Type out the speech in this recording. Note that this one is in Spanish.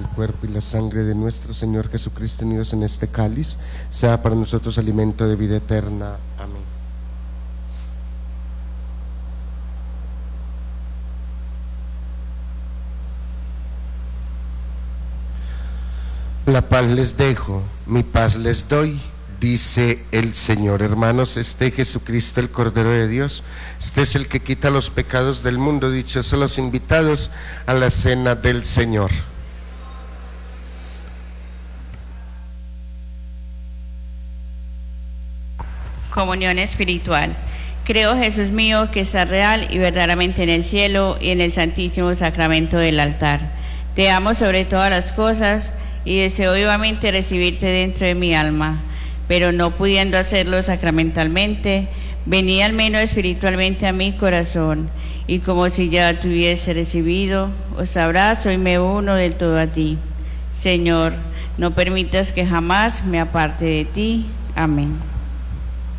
cuerpo y la sangre de nuestro Señor Jesucristo unidos en este cáliz, sea para nosotros alimento de vida eterna. Amén. La paz les dejo, mi paz les doy, dice el Señor. Hermanos, Jesucristo, el Cordero de Dios, es el que quita los pecados del mundo. Dichosos los invitados a la cena del Señor. Comunión espiritual. Creo, Jesús mío, que estás real y verdaderamente en el cielo y en el santísimo sacramento del altar. Te amo sobre todas las cosas y deseo vivamente recibirte dentro de mi alma, pero no pudiendo hacerlo sacramentalmente, vení al menos espiritualmente a mi corazón, y como si ya te hubiese recibido, os abrazo y me uno del todo a ti. Señor, no permitas que jamás me aparte de ti. Amén.